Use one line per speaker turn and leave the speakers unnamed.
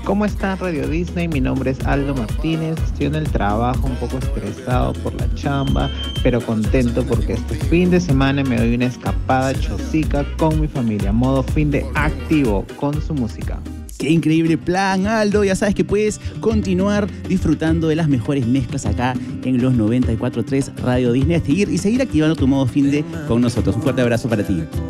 ¿Cómo está Radio Disney? Mi nombre es Aldo Martínez, estoy en el trabajo un poco estresado por la chamba, pero contento porque este fin de semana me doy una escapada chosica con mi familia, modo fin de activo con su música.
¡Qué increíble plan, Aldo! Ya sabes que puedes continuar disfrutando de las mejores mezclas acá en los 94.3 Radio Disney y seguir activando tu modo fin de con nosotros. Un fuerte abrazo para ti.